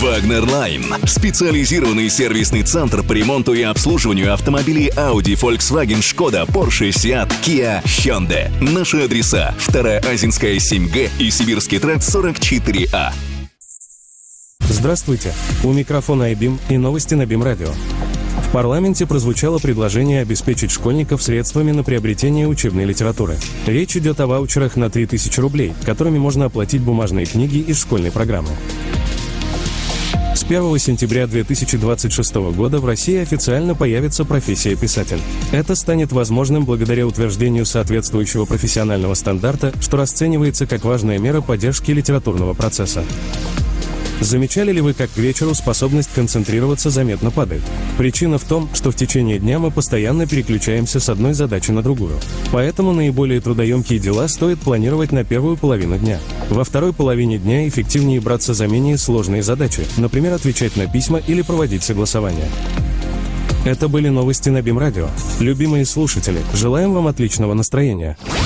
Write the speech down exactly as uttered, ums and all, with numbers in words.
Wagner Line – специализированный сервисный центр по ремонту и обслуживанию автомобилей Audi, Volkswagen, Skoda, Porsche, Seat, Kia, Hyundai. Наши адреса: Вторая Азинская, семь Г и Сибирский тракт, сорок четыре А. Здравствуйте! У микрофона айбим и новости на БИМ Радио. В парламенте прозвучало предложение обеспечить школьников средствами на приобретение учебной литературы. Речь идет о ваучерах на три тысячи рублей, которыми можно оплатить бумажные книги из школьной программы. С первого сентября две тысячи двадцать шестого года в России официально появится профессия писатель. Это станет возможным благодаря утверждению соответствующего профессионального стандарта, что расценивается как важная мера поддержки литературного процесса. Замечали ли вы, как к вечеру способность концентрироваться заметно падает? Причина в том, что в течение дня мы постоянно переключаемся с одной задачи на другую. Поэтому наиболее трудоемкие дела стоит планировать на первую половину дня. Во второй половине дня эффективнее браться за менее сложные задачи, например, отвечать на письма или проводить согласования. Это были новости на БИМ Радио. Любимые слушатели, желаем вам отличного настроения.